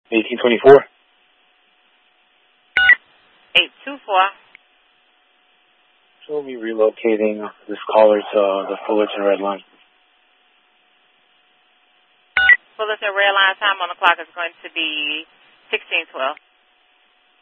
1824. 824. So we'll be relocating this caller to the Fullerton Red Line. Fullerton Red Line time on the clock is going to be 1612.